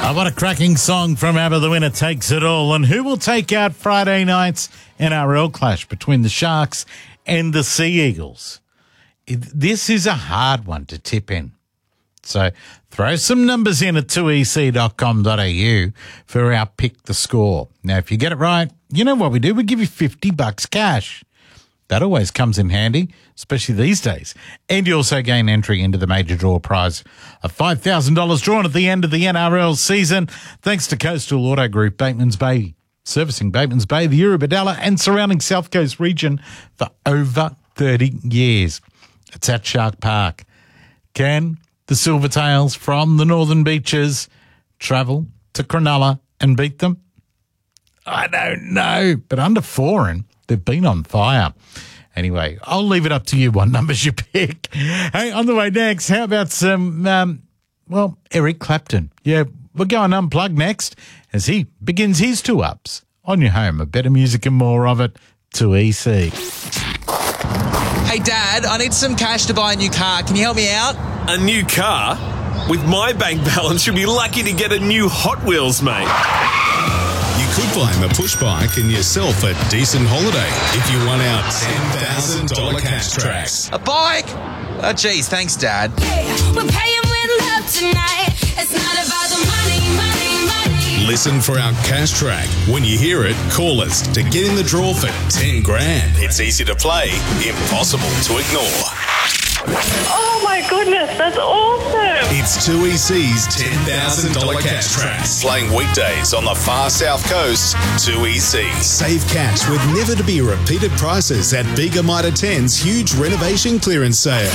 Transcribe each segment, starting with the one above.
What a cracking song from ABBA. The winner takes it all. And who will take out Friday night's NRL clash between the Sharks and the Sea Eagles? This is a hard one to tip in. So throw some numbers in at 2ec.com.au for our pick the score. Now, if you get it right, you know what we do. We give you $50 cash. That always comes in handy, especially these days. And you also gain entry into the major draw prize of $5,000 drawn at the end of the NRL season, thanks to Coastal Auto Group, Bateman's Bay, servicing Bateman's Bay, the Eurobodalla and surrounding South Coast region for over 30 years. It's at Shark Park. Can the Silvertails from the Northern Beaches travel to Cronulla and beat them? I don't know, but under foreign, they've been on fire. Anyway, I'll leave it up to you what numbers you pick. Hey, on the way next, how about some, Eric Clapton? Yeah, we're going unplugged next as he begins his 2-ups on your home of better music and more of it, 2EC. Hey, Dad, I need some cash to buy a new car. Can you help me out? A new car? With my bank balance, you'll be lucky to get a new Hot Wheels, mate. You could buy him a push bike and yourself a decent holiday if you won our $10,000 cash tracks. A bike? Oh, geez, thanks, Dad. Hey, we're paying with love tonight. It's not about the money, money, money. Listen for our cash track. When you hear it, call us to get in the draw for 10 grand. It's easy to play, impossible to ignore. Oh my goodness, that's awesome. It's 2EC's $10,000 cash tracks. Playing weekdays on the far south coast, 2EC. Save cash with never to be repeated prices at Bega Mitre 10's huge renovation clearance sale.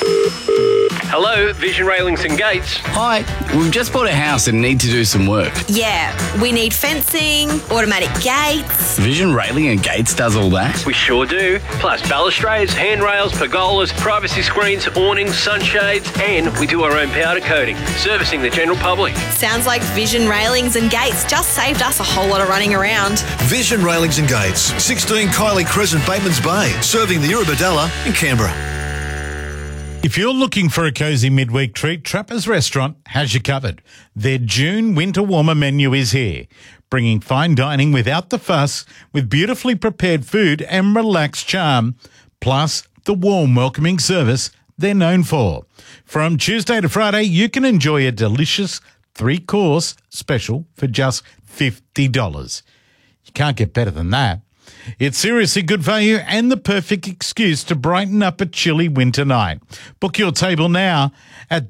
Hello, Vision Railings and Gates. Hi, we've just bought a house and need to do some work. Yeah, we need fencing, automatic gates. Vision Railing and Gates does all that? We sure do. Plus balustrades, handrails, pergolas, privacy screens, awnings, sunshades, and we do our own powder coating, servicing the general public. Sounds like Vision Railings and Gates just saved us a whole lot of running around. Vision Railings and Gates, 16 Kylie Crescent, Bateman's Bay, serving the Eurobodalla in Canberra. If you're looking for a cosy midweek treat, Trappers Restaurant has you covered. Their June winter warmer menu is here, bringing fine dining without the fuss, with beautifully prepared food and relaxed charm, plus the warm, welcoming service they're known for. From Tuesday to Friday, you can enjoy a delicious 3-course special for just $50. You can't get better than that. It's seriously good value and the perfect excuse to brighten up a chilly winter night. Book your table now at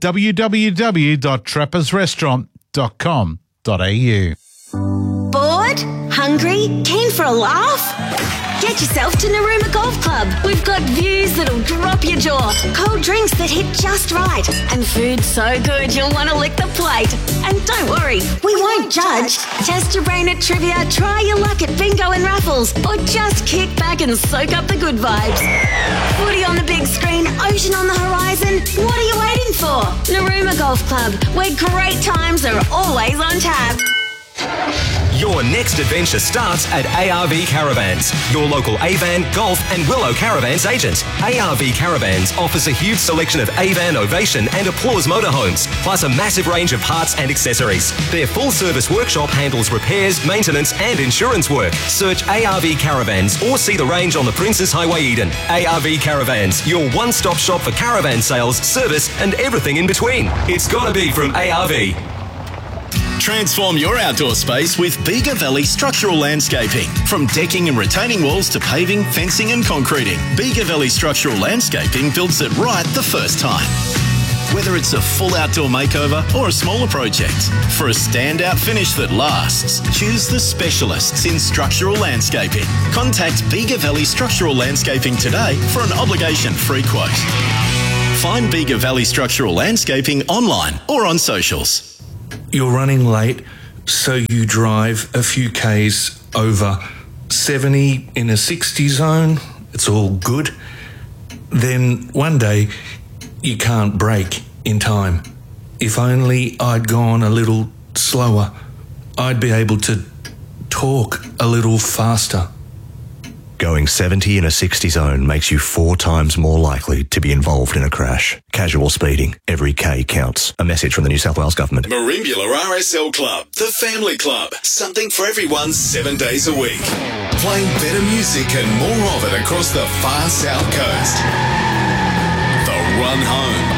www.trappersrestaurant.com.au. Bored? Hungry? Keen for a laugh? Get yourself to Narooma Golf Club. We've got views that'll drop your jaw, cold drinks that hit just right, and food so good you'll want to lick the plate. And don't worry, we won't judge. Test your brain at trivia, try your luck at bingo and raffles, or just kick back and soak up the good vibes. Footy on the big screen, ocean on the horizon. What are you waiting for? Narooma Golf Club, where great times are always on tap. Your next adventure starts at ARV Caravans, your local Avan, Golf and Willow Caravans agent. ARV Caravans offers a huge selection of Avan, Ovation and Applause motorhomes, plus a massive range of parts and accessories. Their full-service workshop handles repairs, maintenance and insurance work. Search ARV Caravans or see the range on the Princes Highway Eden. ARV Caravans, your one-stop shop for caravan sales, service and everything in between. It's gotta be from ARV. Transform your outdoor space with Bega Valley Structural Landscaping. From decking and retaining walls to paving, fencing and concreting, Bega Valley Structural Landscaping builds it right the first time. Whether it's a full outdoor makeover or a smaller project, for a standout finish that lasts, choose the specialists in structural landscaping. Contact Bega Valley Structural Landscaping today for an obligation-free quote. Find Bega Valley Structural Landscaping online or on socials. You're running late, so you drive a few Ks over 70 in a 60 zone. It's all good. Then one day, you can't brake in time. If only I'd gone a little slower, I'd be able to talk a little faster. Going 70 in a 60 zone makes you 4 times more likely to be involved in a crash. Casual speeding. Every K counts. A message from the New South Wales Government. Merimbula RSL Club, the family club. Something for everyone 7 days a week. Playing better music and more of it across the far south coast. The Run Home